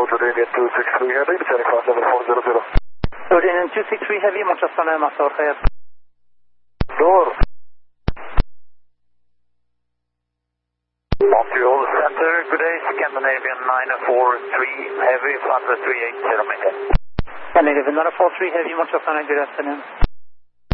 Jordanian 263 Heavy, descending cross 7400. Jordanian 263 Heavy, متصل مسار خير. Door. Montreal Center, good day, Scandinavian 943 Heavy, Flight 380 meter. Scandinavian 943 Heavy, متصل good afternoon.